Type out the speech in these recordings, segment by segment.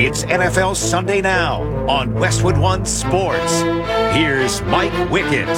It's NFL Sunday Now on Westwood One Sports. Here's Mike Wickett.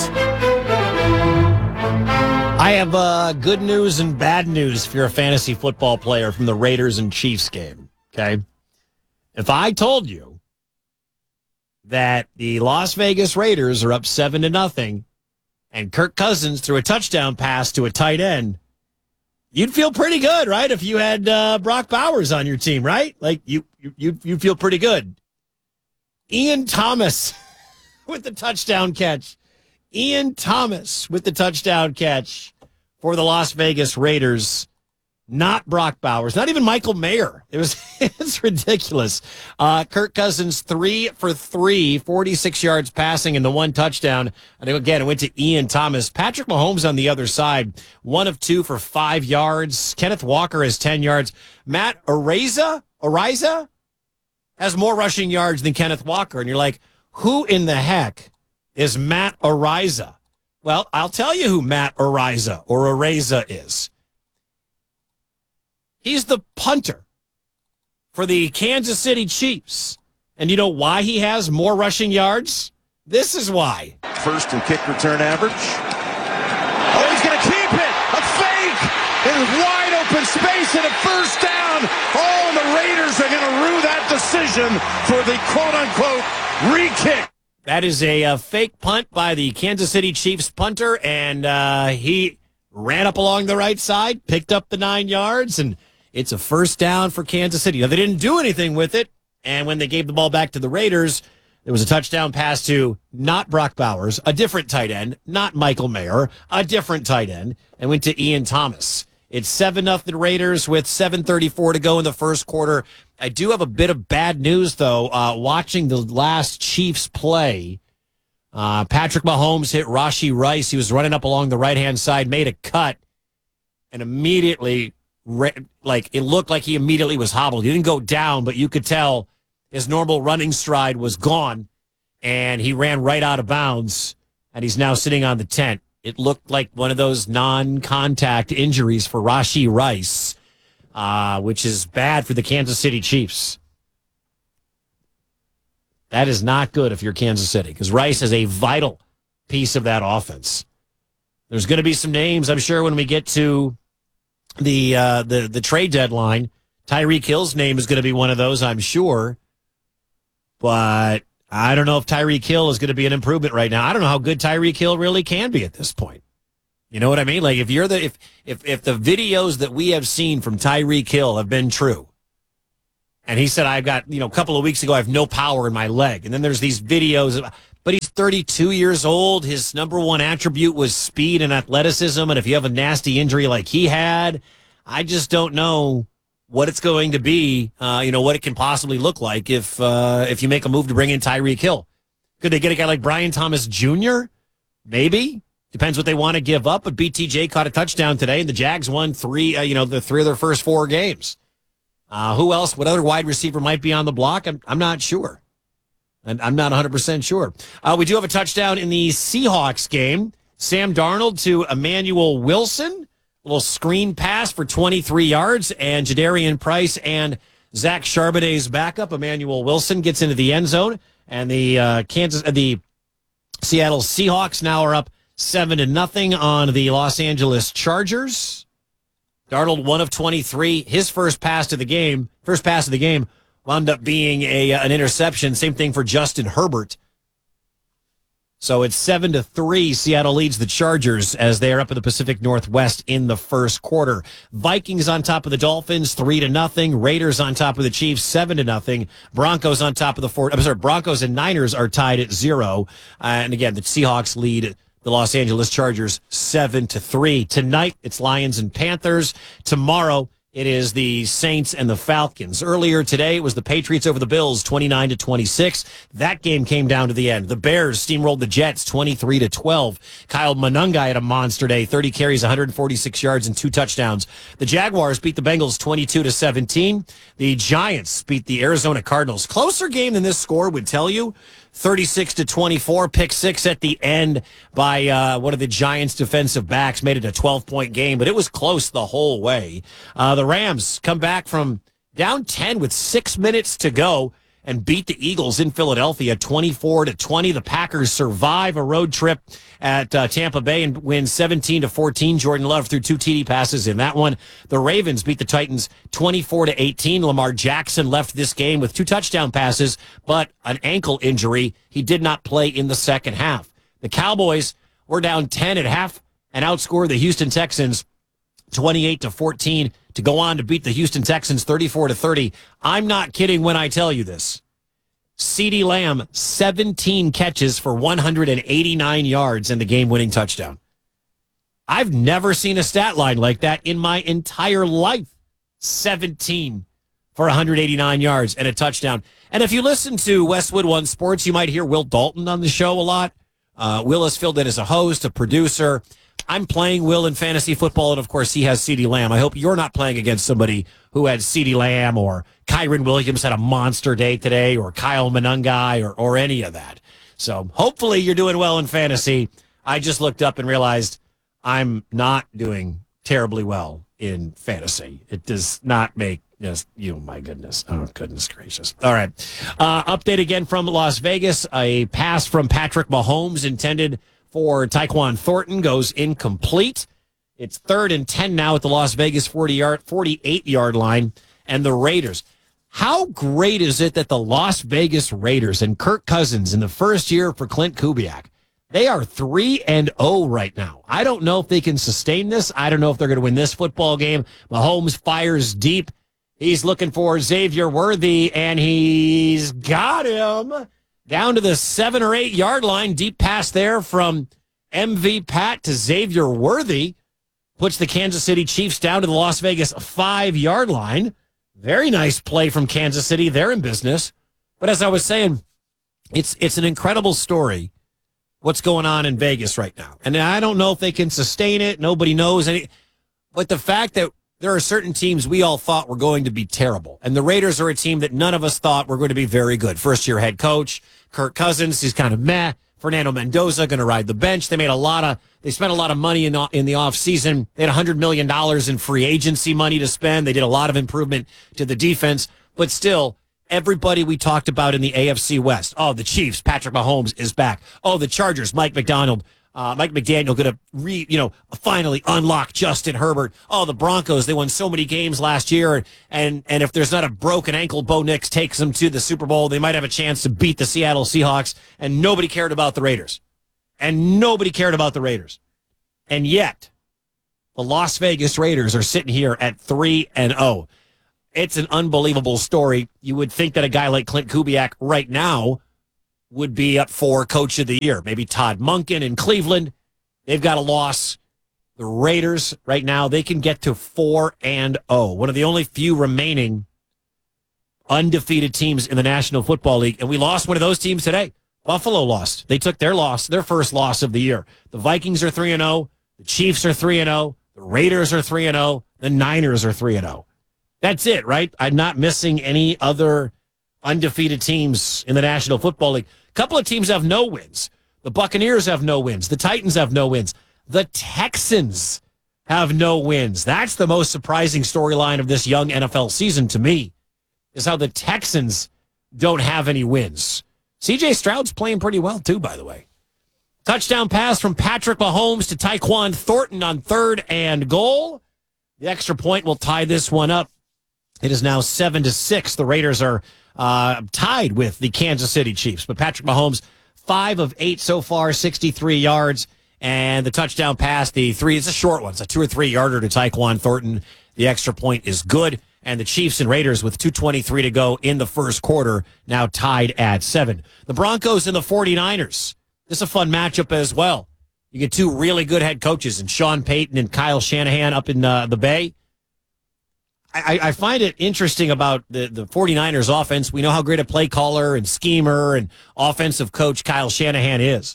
I have good news and bad news if you're a fantasy football player from the Raiders and Chiefs game, okay? If I told you that the Las Vegas Raiders are up 7-0 and Kirk Cousins threw a touchdown pass to a tight end, you'd feel pretty good, right? If you had Brock Bowers on your team, right? Like you feel pretty good. Ian Thomas with the touchdown catch. Ian Thomas with the touchdown catch for the Las Vegas Raiders. Not Brock Bowers, not even Michael Mayer. It's ridiculous. Kirk Cousins 3 for 3, 46 yards passing and the one touchdown. And again, it went to Ian Thomas. Patrick Mahomes on the other side, 1 of 2 for 5 yards. Kenneth Walker has 10 yards. Matt Araiza has more rushing yards than Kenneth Walker. And you're like, who in the heck is Matt Araiza? Well, I'll tell you who Matt Araiza is. He's the punter for the Kansas City Chiefs. And you know why he has more rushing yards? This is why. First and kick return average. Oh, he's going to keep it. A fake in wide open space and a first down. Oh, and the Raiders are going to rue that decision for the quote-unquote re-kick. That is a fake punt by the Kansas City Chiefs punter, and he ran up along the right side, picked up the 9 yards, and it's a first down for Kansas City. Now, they didn't do anything with it, and when they gave the ball back to the Raiders, there was a touchdown pass to not Brock Bowers, a different tight end, not Michael Mayer, a different tight end, and went to Ian Thomas. It's 7-0 Raiders with 7:34 to go in the first quarter. I do have a bit of bad news, though. Watching the last Chiefs play, Patrick Mahomes hit Rashee Rice. He was running up along the right-hand side, made a cut, and immediately, it looked like he immediately was hobbled. He didn't go down, but you could tell his normal running stride was gone, and he ran right out of bounds, and he's now sitting on the tent. It looked like one of those non-contact injuries for Rashee Rice, which is bad for the Kansas City Chiefs. That is not good if you're Kansas City, because Rice is a vital piece of that offense. There's going to be some names, I'm sure, when we get to the trade deadline. Tyreek Hill's name is going to be one of those, I'm sure. But I don't know if Tyreek Hill is going to be an improvement right now. I don't know how good Tyreek Hill really can be at this point. You know what I mean? Like if the videos that we have seen from Tyreek Hill have been true, and he said, I've got, a couple of weeks ago, I have no power in my leg. And then there's these videos, but he's 32 years old. His number one attribute was speed and athleticism. And if you have a nasty injury like he had, I just don't know what it's going to be, what it can possibly look like if you make a move to bring in Tyreek Hill. Could they get a guy like Brian Thomas Jr.? Maybe. Depends what they want to give up. But BTJ caught a touchdown today, and the Jags won three of their first 4 games. Who else? What other wide receiver might be on the block? I'm not sure. I'm not 100% sure. We do have a touchdown in the Seahawks game. Sam Darnold to Emmanuel Wilson. A little screen pass for 23 yards, and Jadarian Price and Zach Charbonnet's backup, Emmanuel Wilson, gets into the end zone, and the Seattle Seahawks now are up 7-0 on the Los Angeles Chargers. Darnold 1 of 23. His first pass of the game wound up being an interception. Same thing for Justin Herbert. So it's 7-3. Seattle leads the Chargers as they are up in the Pacific Northwest in the first quarter. Vikings on top of the Dolphins, 3-0. Raiders on top of the Chiefs, 7-0. Broncos on top of the Broncos and Niners are tied at 0. And again, the Seahawks lead the Los Angeles Chargers 7-3. Tonight, it's Lions and Panthers. Tomorrow, it is the Saints and the Falcons. Earlier today, it was the Patriots over the Bills, 29-26. That game came down to the end. The Bears steamrolled the Jets, 23-12. Kyle Monangai had a monster day, 30 carries, 146 yards, and 2 touchdowns. The Jaguars beat the Bengals 22-17. The Giants beat the Arizona Cardinals. Closer game than this score would tell you. 36-24, pick 6 at the end by one of the Giants' defensive backs, made it a 12-point game, but it was close the whole way. The Rams come back from down 10 with 6 minutes to go, and beat the Eagles in Philadelphia 24-20. The Packers survive a road trip at Tampa Bay and win 17-14. Jordan Love threw 2 TD passes in that one. The Ravens beat the Titans 24-18. Lamar Jackson left this game with 2 touchdown passes, but an ankle injury. He did not play in the second half. The Cowboys were down 10 at half and outscored the Houston Texans 28-14 to go on to beat the Houston Texans 34-30. I'm not kidding when I tell you this. CeeDee Lamb, 17 catches for 189 yards and the game-winning touchdown. I've never seen a stat line like that in my entire life. 17 for 189 yards and a touchdown. And if you listen to Westwood One Sports, you might hear Will Dalton on the show a lot. Will has filled in as a host, a producer. I'm playing Will in fantasy football, and of course he has CeeDee Lamb. I hope you're not playing against somebody who had CeeDee Lamb or Kyron Williams had a monster day today or Kyle Monangai or any of that. So hopefully you're doing well in fantasy. I just looked up and realized I'm not doing terribly well in fantasy. It does not make my goodness. Oh, goodness gracious. All right. Update again from Las Vegas. A pass from Patrick Mahomes intended for Tyquan Thornton goes incomplete. It's 3rd and 10 now at the Las Vegas 48-yard line. And the Raiders. How great is it that the Las Vegas Raiders and Kirk Cousins in the first year for Clint Kubiak, they are 3-0 right now. I don't know if they can sustain this. I don't know if they're going to win this football game. Mahomes fires deep. He's looking for Xavier Worthy, and he's got him down to the 7 or 8 yard line. Deep pass there from MV Pat to Xavier Worthy. Puts the Kansas City Chiefs down to the Las Vegas 5 yard line. Very nice play from Kansas City. They're in business. But as I was saying, it's an incredible story what's going on in Vegas right now. And I don't know if they can sustain it. Nobody knows any. But the fact that there are certain teams we all thought were going to be terrible. And the Raiders are a team that none of us thought were going to be very good. First-year head coach, Kirk Cousins, he's kind of meh. Fernando Mendoza going to ride the bench. They spent a lot of money in the offseason. They had $100 million in free agency money to spend. They did a lot of improvement to the defense. But still, everybody we talked about in the AFC West. Oh, the Chiefs, Patrick Mahomes is back. Oh, the Chargers, Mike McDaniel going to finally unlock Justin Herbert. Oh, the Broncos, they won so many games last year, and if there's not a broken ankle, Bo Nix takes them to the Super Bowl, they might have a chance to beat the Seattle Seahawks, and nobody cared about the Raiders. And yet, the Las Vegas Raiders are sitting here at 3-0. It's an unbelievable story. You would think that a guy like Clint Kubiak right now would be up for Coach of the Year. Maybe Todd Monken in Cleveland. They've got a loss. The Raiders, right now, they can get to 4-0. One of the only few remaining undefeated teams in the National Football League. And we lost one of those teams today. Buffalo lost. They took their first loss of the year. The Vikings are 3-0. The Chiefs are 3-0. The Raiders are 3-0. The Niners are 3-0. That's it, right? I'm not missing any other undefeated teams in the National Football League. A couple of teams have no wins. The Buccaneers have no wins. The Titans have no wins. The Texans have no wins. That's the most surprising storyline of this young NFL season to me, is how the Texans don't have any wins. C.J. Stroud's playing pretty well, too, by the way. Touchdown pass from Patrick Mahomes to Tyquan Thornton on 3rd and goal. The extra point will tie this one up. It is now 7-6. The Raiders are tied with the Kansas City Chiefs. But Patrick Mahomes, 5 of 8 so far, 63 yards. And the touchdown pass, it's a short one. It's a 2 or 3 yarder to Tyquan Thornton. The extra point is good. And the Chiefs and Raiders with 2:23 to go in the first quarter, now tied at 7. The Broncos and the 49ers. This is a fun matchup as well. You get 2 really good head coaches, and Sean Payton and Kyle Shanahan up in the Bay. I find it interesting about the 49ers offense. We know how great a play caller and schemer and offensive coach Kyle Shanahan is.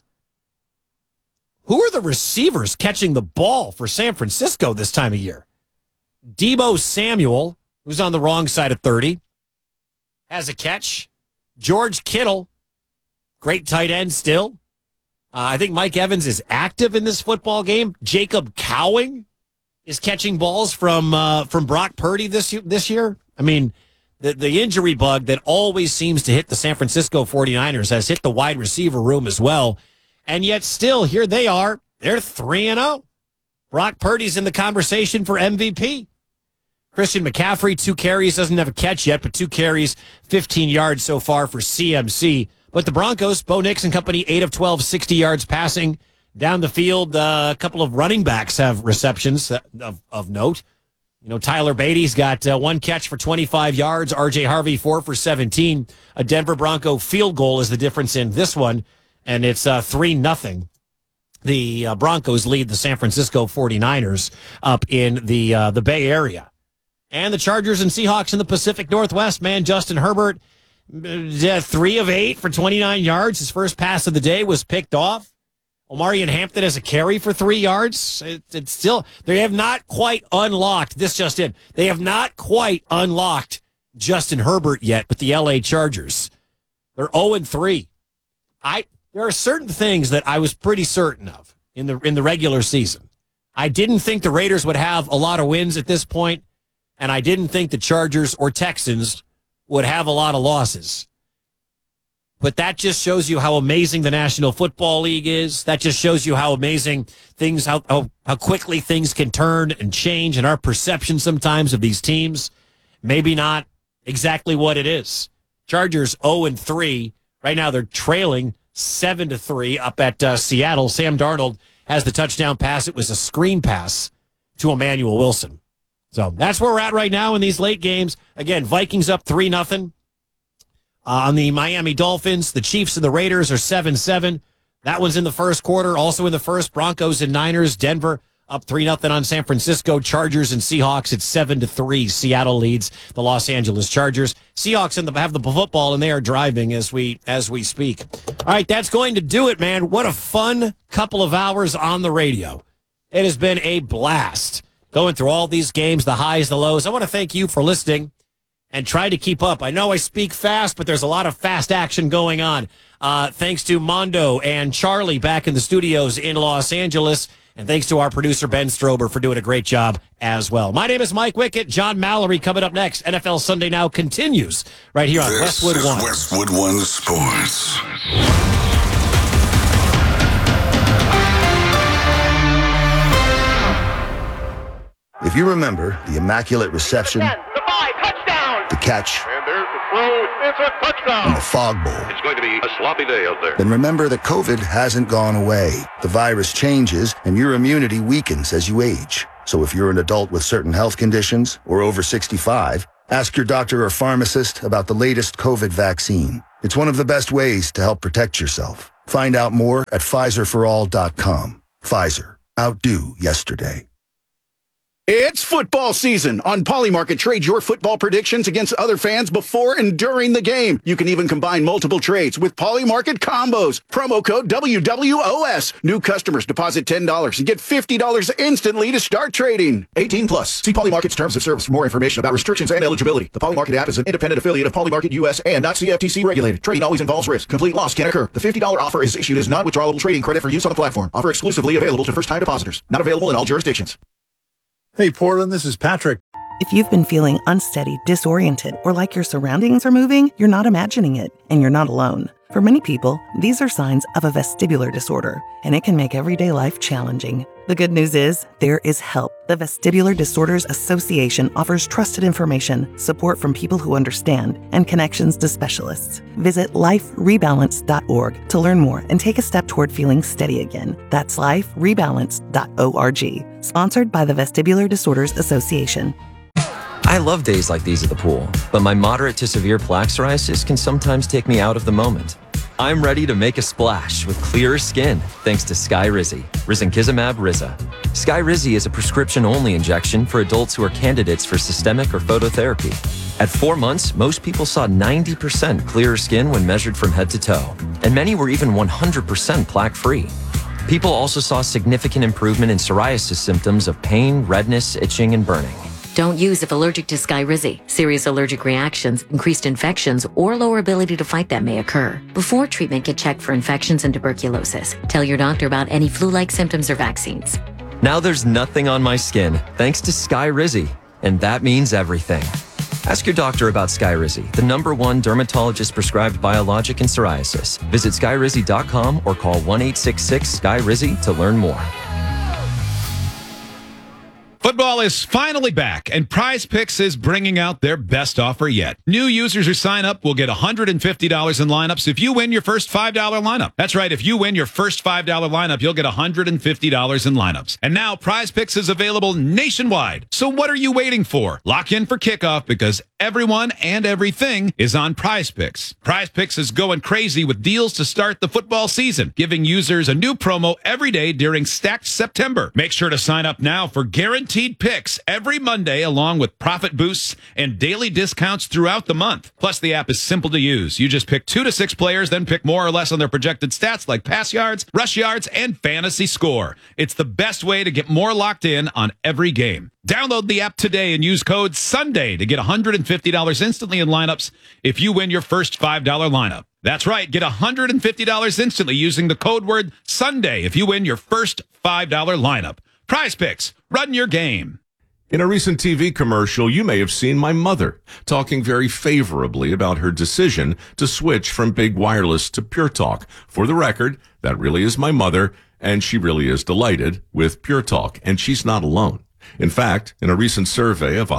Who are the receivers catching the ball for San Francisco this time of year? Deebo Samuel, who's on the wrong side of 30, has a catch. George Kittle, great tight end still. I think Mike Evans is active in this football game. Jacob Cowing is catching balls from Brock Purdy this year. I mean, the injury bug that always seems to hit the San Francisco 49ers has hit the wide receiver room as well. And yet still, here they are. They're 3-0. Brock Purdy's in the conversation for MVP. Christian McCaffrey, 2 carries, doesn't have a catch yet, but 2 carries, 15 yards so far for CMC. But the Broncos, Bo Nix and company, 8 of 12, 60 yards passing. Down the field, a couple of running backs have receptions of note. You know, Tyler Beatty's got 1 catch for 25 yards. R.J. Harvey, 4 for 17. A Denver Bronco field goal is the difference in this one, and it's 3-0. The Broncos lead the San Francisco 49ers up in the Bay Area. And the Chargers and Seahawks in the Pacific Northwest, man, Justin Herbert, 3 of 8 for 29 yards. His first pass of the day was picked off. Omarion Hampton has a carry for 3 yards. It's still, they have not quite unlocked, this just in, they have not quite unlocked Justin Herbert yet with the LA Chargers. They're 0-3. There are certain things that I was pretty certain of in the regular season. I didn't think the Raiders would have a lot of wins at this point, and I didn't think the Chargers or Texans would have a lot of losses. But that just shows you how amazing the National Football League is. That just shows you how amazing things, how quickly things can turn and change, and our perception sometimes of these teams, maybe not exactly what it is. Chargers 0-3. Right now they're trailing 7-3 up at Seattle. Sam Darnold has the touchdown pass. It was a screen pass to Emmanuel Wilson. So that's where we're at right now in these late games. Again, Vikings up 3-0 on the Miami Dolphins. The Chiefs and the Raiders are 7-7. That one's in the first quarter. Also in the first, Broncos and Niners. Denver up 3-0 on San Francisco. Chargers and Seahawks at 7-3. Seattle leads the Los Angeles Chargers. Seahawks have the football, and they are driving as we speak. All right, that's going to do it, man. What a fun couple of hours on the radio. It has been a blast going through all these games, the highs, the lows. I want to thank you for listening and try to keep up. I know I speak fast, but there's a lot of fast action going on. Thanks to Mondo and Charlie back in the studios in Los Angeles. And thanks to our producer, Ben Strober, for doing a great job as well. My name is Mike Wickett. John Mallory coming up next. NFL Sunday Now continues right here on Westwood One. Westwood One Sports. If you remember the immaculate reception, the catch, And there's the throw. It's a touchdown. and the fog bowl, It's going to be a sloppy day out there. then remember that COVID hasn't gone away. The virus changes, and your immunity weakens as you age. So if you're an adult with certain health conditions or over 65, ask your doctor or pharmacist about the latest COVID vaccine. It's one of the best ways to help protect yourself. Find out more at PfizerForAll.com. Pfizer. Outdo yesterday. It's football season. On Polymarket, trade your football predictions against other fans before and during the game. You can even combine multiple trades with Polymarket combos. Promo code WWOS. New customers deposit $10 and get $50 instantly to start trading. 18 plus. See Polymarket's terms of service for more information about restrictions and eligibility. The Polymarket app is an independent affiliate of Polymarket US and not CFTC regulated. Trading always involves risk. Complete loss can occur. The $50 offer is issued as non-withdrawable trading credit for use on the platform. Offer exclusively available to first-time depositors. Not available in all jurisdictions. Hey, Portland, this is Patrick. If you've been feeling unsteady, disoriented, or like your surroundings are moving, you're not imagining it, and you're not alone. For many people, these are signs of a vestibular disorder, and it can make everyday life challenging. The good news is, there is help. The Vestibular Disorders Association offers trusted information, support from people who understand, and connections to specialists. Visit liferebalance.org to learn more and take a step toward feeling steady again. That's liferebalance.org. Sponsored by the Vestibular Disorders Association. I love days like these at the pool, but my moderate to severe plaque psoriasis can sometimes take me out of the moment. I'm ready to make a splash with clearer skin thanks to Skyrizi, risankizumab Riza. Skyrizi is a prescription-only injection for adults who are candidates for systemic or phototherapy. At 4 months, most people saw 90% clearer skin when measured from head to toe, and many were even 100% plaque-free. People also saw significant improvement in psoriasis symptoms of pain, redness, itching, and burning. Don't use if allergic to Skyrizi. Serious allergic reactions, increased infections, or lower ability to fight them may occur. Before treatment, get checked for infections and tuberculosis. Tell your doctor about any flu-like symptoms or vaccines. Now there's nothing on my skin thanks to Skyrizi, and that means everything. Ask your doctor about Skyrizi, the #1 dermatologist-prescribed biologic in psoriasis. Visit skyrizi.com or call 1-866-SKY-RIZZI to learn more. Football is finally back, and Prize Picks is bringing out their best offer yet. New users who sign up will get $150 in lineups if you win your first $5 lineup. That's right, if you win your first $5 lineup, you'll get $150 in lineups. And now Prize Picks is available nationwide. So what are you waiting for? Lock in for kickoff because everyone and everything is on Prize Picks. Prize Picks is going crazy with deals to start the football season, giving users a new promo every day during Stacked September. Make sure to sign up now for guaranteed picks every Monday, along with profit boosts and daily discounts throughout the month. Plus, the app is simple to use. You just pick 2 to 6 players, then pick more or less on their projected stats like pass yards, rush yards, and fantasy score. It's the best way to get more locked in on every game. Download the app today and use code SUNDAY to get $150 instantly in lineups if you win your first $5 lineup. That's right, get $150 instantly using the code word SUNDAY if you win your first $5 lineup. Prize Picks, run your game. In a recent TV commercial, you may have seen my mother talking very favorably about her decision to switch from Big Wireless to Pure Talk. For the record, that really is my mother, and she really is delighted with Pure Talk, and she's not alone. In fact, in a recent survey of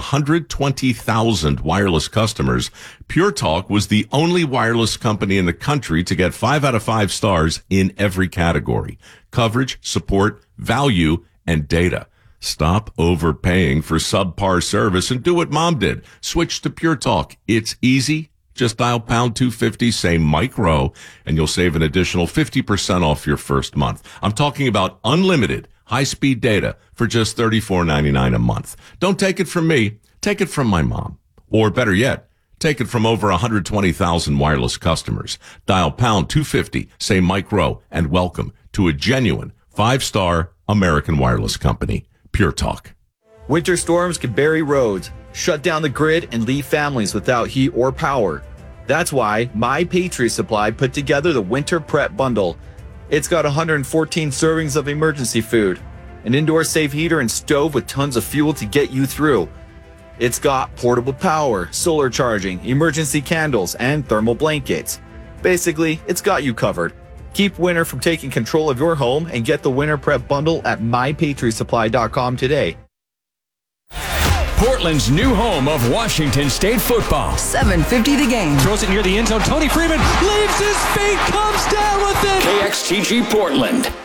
120,000 wireless customers, Pure Talk was the only wireless company in the country to get 5 out of 5 stars in every category: coverage, support, value, and data. Stop overpaying for subpar service and do what Mom did. Switch to Pure Talk. It's easy. Just dial pound 250, say Mike Rowe, and you'll save an additional 50% off your first month. I'm talking about unlimited high-speed data for just $34.99 a month. Don't take it from me. Take it from my mom. Or better yet, take it from over 120,000 wireless customers. Dial pound 250, say Mike Rowe, and welcome to a genuine 5-star American wireless company, Pure Talk. Winter storms can bury roads, shut down the grid, and leave families without heat or power. That's why My Patriot Supply put together the Winter Prep Bundle. It's got 114 servings of emergency food, an indoor safe heater and stove with tons of fuel to get you through. It's got portable power, solar charging, emergency candles, and thermal blankets. Basically, it's got you covered. Keep winter from taking control of your home and get the Winter Prep Bundle at MyPatriotSupply.com today. Portland's new home of Washington State football. 7:50 the game. Throws it near the end zone. Tony Freeman leaves his feet, comes down with it. KXTG Portland.